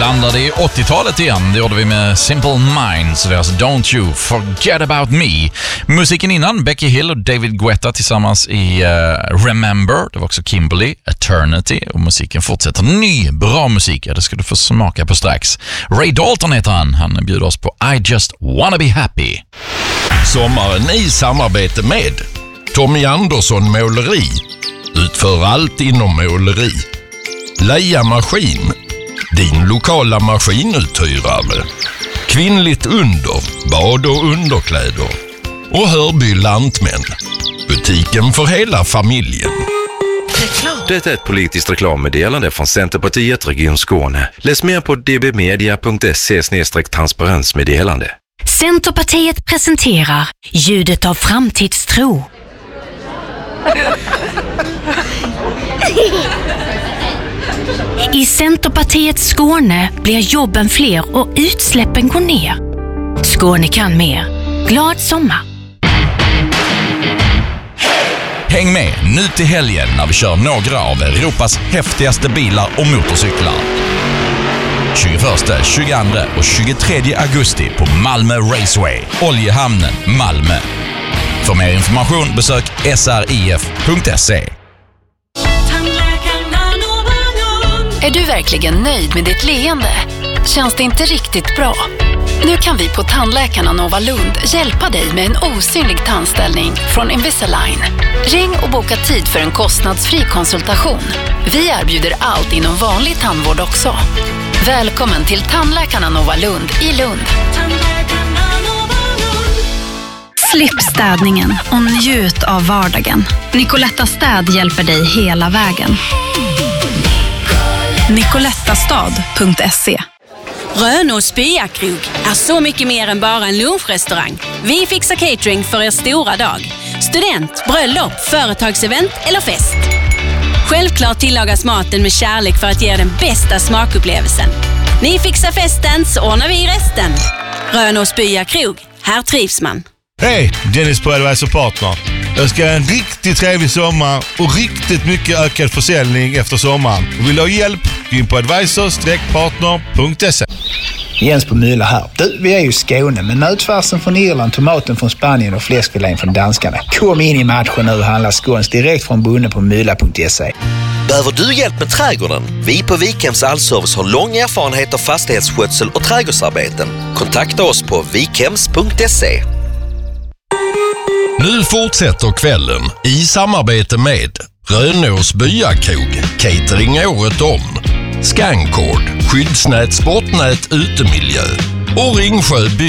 landade i 80-talet igen. Det gjorde vi med Simple Minds, deras Don't You Forget About Me. Musiken innan, Becky Hill och David Guetta tillsammans i Remember. Det var också Kimberly, Eternity. Och musiken fortsätter. Ny, bra musik. Det ska du få smaka på strax. Ray Dalton heter han. Han bjuder oss på I Just Wanna Be Happy. Sommaren i samarbete med Tommy Andersson Måleri. Utför allt inom måleri. Leia Maskin, din lokala maskinuthyrare. Kvinnligt under, bad och underkläder. Och Hörby Lantmän, butiken för hela familjen. Det är ett politiskt reklammeddelande från Centerpartiet Region Skåne. Läs mer på dbmedia.se/transparensmeddelande. Centerpartiet presenterar ljudet av framtidstro. I Centerpartiets Skåne blir jobben fler och utsläppen går ner. Skåne kan mer. Glad sommar! Häng med nu till helgen när vi kör några av Europas häftigaste bilar och motorcyklar. 21, 22 och 23 augusti på Malmö Raceway, Oljehamnen, Malmö. För mer information besök srif.se. Är du verkligen nöjd med ditt leende? Känns det inte riktigt bra? Nu kan vi på Tandläkarna Nova Lund hjälpa dig med en osynlig tandställning från Invisalign. Ring och boka tid för en kostnadsfri konsultation. Vi erbjuder allt inom vanlig tandvård också. Välkommen till Tandläkarna Nova Lund i Lund. Slipp städningen och njut av vardagen. Nicoletta Städ hjälper dig hela vägen. nicolettastad.se. Rönås Byakrog är så mycket mer än bara en lunchrestaurang. Vi fixar catering för er stora dag. Student, bröllop, företagsevent eller fest. Självklart tillagas maten med kärlek för att ge den bästa smakupplevelsen. Ni fixar festen så ordnar vi resten. Rönås Byakrog, här trivs man. Hej, Dennis på Advisor Partner. Jag ska ha en riktigt trevlig sommar och riktigt mycket ökad försäljning efter sommaren. Vill du ha hjälp? Gå in på advisors-partner.se. Jens på Myla här. Du, vi är ju i Skåne, men nötfärsen från Irland, tomaten från Spanien och fläskfilén från danskarna. Kom in i matchen nu och handla skåns direkt från bonden på myla.se. Behöver du hjälp med trädgården? Vi på Vikhems Allservice har lång erfarenhet av fastighetsskötsel och trädgårdsarbeten. Kontakta oss på vikhems.se. Nu fortsätter kvällen i samarbete med Rönås Byakrog, catering året om, Scancord, skyddsnät, sportnät, utemiljö och Ringsjö